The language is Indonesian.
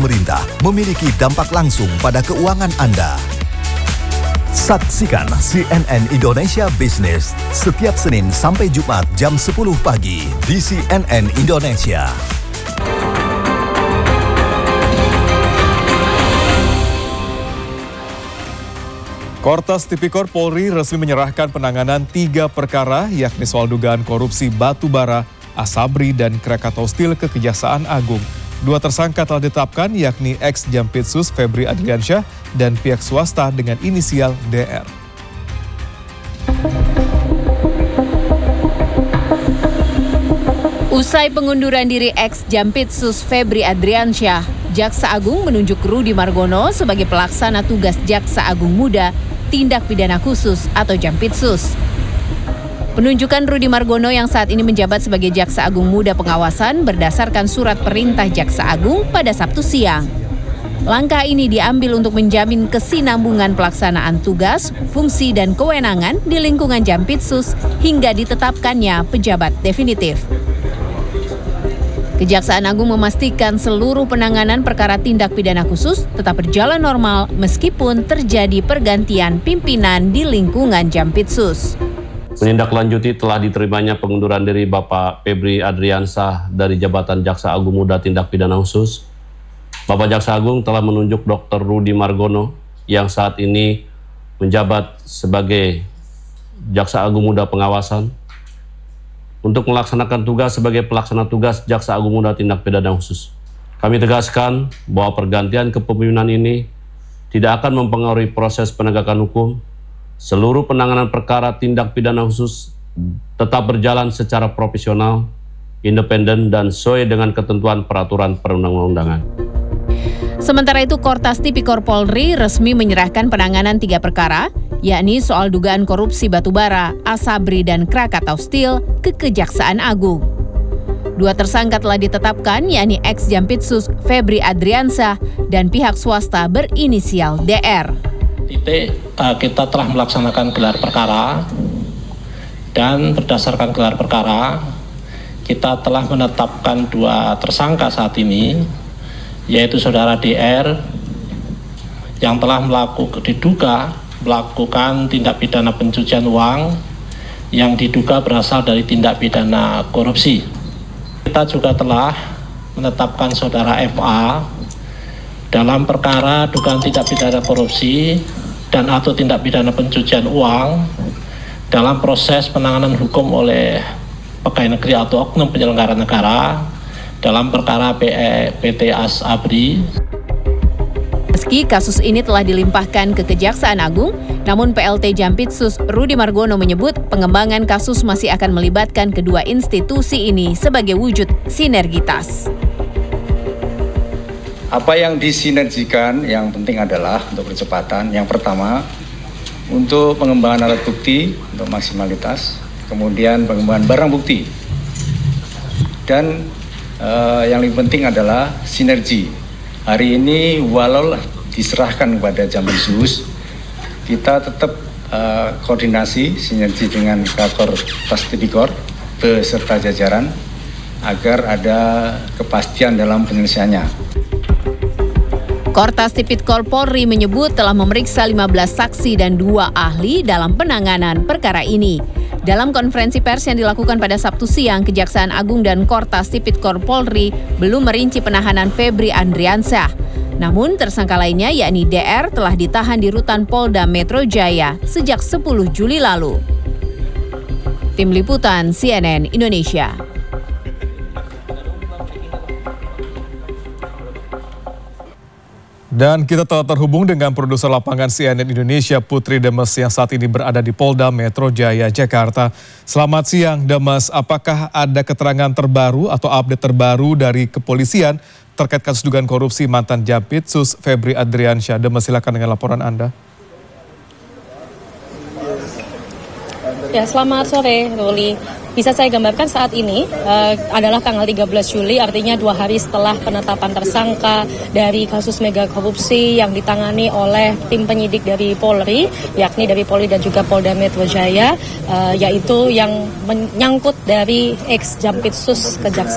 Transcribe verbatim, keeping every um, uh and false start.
pemerintah memiliki dampak langsung pada keuangan Anda. Saksikan C N N Indonesia Business setiap Senin sampai Jumat jam sepuluh pagi di C N N Indonesia. Kortas Tipikor Polri resmi menyerahkan penanganan tiga perkara yakni soal dugaan korupsi batubara, Asabri, dan Krakatau Steel ke Kejaksaan Agung. Dua tersangka telah ditetapkan yakni ex-Jampitsus Febri Adriansyah dan pihak swasta dengan inisial D R. Usai pengunduran diri ex-Jampitsus Febri Adriansyah, Jaksa Agung menunjuk Rudi Margono sebagai pelaksana tugas Jaksa Agung Muda Tindak Pidana Khusus atau Jampitsus. Penunjukan Rudi Margono yang saat ini menjabat sebagai Jaksa Agung Muda Pengawasan berdasarkan surat perintah Jaksa Agung pada Sabtu siang. Langkah ini diambil untuk menjamin kesinambungan pelaksanaan tugas, fungsi, dan kewenangan di lingkungan Jampitsus hingga ditetapkannya pejabat definitif. Kejaksaan Agung memastikan seluruh penanganan perkara tindak pidana khusus tetap berjalan normal meskipun terjadi pergantian pimpinan di lingkungan Jampitsus. Menindaklanjuti telah diterimanya pengunduran diri Bapak Febri Adriansyah dari jabatan Jaksa Agung Muda Tindak Pidana Khusus. Bapak Jaksa Agung telah menunjuk Doktor Rudi Margono yang saat ini menjabat sebagai Jaksa Agung Muda Pengawasan untuk melaksanakan tugas sebagai pelaksana tugas Jaksa Agung Muda Tindak Pidana Khusus. Kami tegaskan bahwa pergantian kepemimpinan ini tidak akan mempengaruhi proses penegakan hukum. Seluruh penanganan perkara tindak pidana khusus tetap berjalan secara profesional, independen, dan sesuai dengan ketentuan peraturan perundang-undangan. Sementara itu, Kortas Tipikor Polri resmi menyerahkan penanganan tiga perkara, yakni soal dugaan korupsi batubara, Asabri, dan Krakatau Steel ke Kejaksaan Agung. Dua tersangka telah ditetapkan, yakni ex-Jampitsus Febri Adriansyah dan pihak swasta berinisial D R. Titik uh, kita telah melaksanakan gelar perkara dan berdasarkan gelar perkara kita telah menetapkan dua tersangka saat ini, yaitu saudara D R yang telah melakukan diduga melakukan tindak pidana pencucian uang yang diduga berasal dari tindak pidana korupsi. Kita juga telah menetapkan saudara F A dalam perkara dugaan tindak pidana korupsi dan atau tindak pidana pencucian uang dalam proses penanganan hukum oleh pegawai negeri atau oknum penyelenggara negara dalam perkara P T Asabri. Meski kasus ini telah dilimpahkan ke Kejaksaan Agung, namun P L T Jampitsus Rudi Margono menyebut pengembangan kasus masih akan melibatkan kedua institusi ini sebagai wujud sinergitas. Apa yang disinergikan yang penting adalah untuk percepatan. Yang pertama, untuk pengembangan alat bukti untuk maksimalitas, kemudian pengembangan barang bukti. Dan eh, yang lebih penting adalah sinergi. Hari ini walau diserahkan kepada Jampitsus, kita tetap eh, koordinasi sinergi dengan Kakor Tas Tipikor beserta jajaran agar ada kepastian dalam penyelesaiannya. Kortas Tipikor Polri menyebut telah memeriksa lima belas saksi dan dua ahli dalam penanganan perkara ini. Dalam konferensi pers yang dilakukan pada Sabtu siang, Kejaksaan Agung dan Kortas Tipikor Polri belum merinci penahanan Febri Adriansyah. Namun tersangka lainnya yakni D R telah ditahan di rutan Polda Metro Jaya sejak sepuluh Juli lalu. Tim Liputan C N N Indonesia. Dan kita telah terhubung dengan produser lapangan C N N Indonesia Putri Demes yang saat ini berada di Polda Metro Jaya, Jakarta. Selamat siang Demes, apakah ada keterangan terbaru atau update terbaru dari kepolisian terkait kasus dugaan korupsi mantan Jampitsus Febri Adriansyah? Demes, silakan dengan laporan Anda. Ya, selamat sore, Ruli. Bisa saya gambarkan saat ini uh, adalah tanggal tiga belas Juli, artinya dua hari setelah penetapan tersangka dari kasus mega korupsi yang ditangani oleh tim penyidik dari Polri, yakni dari Polri dan juga Polda Metro Jaya, uh, yaitu yang menyangkut dari ex-Jampitsus Kejaksaan